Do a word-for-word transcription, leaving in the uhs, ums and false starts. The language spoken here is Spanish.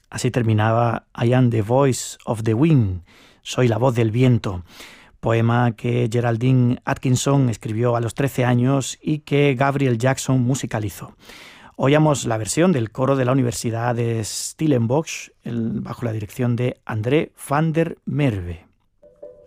Así terminaba I Am the Voice of the Wind, Soy la voz del viento, poema que Geraldine Atkinson escribió a los trece años y que Gabriel Jackson musicalizó. Oíamos la versión del coro de la Universidad de Stellenbosch, el, bajo la dirección de André van der Merwe.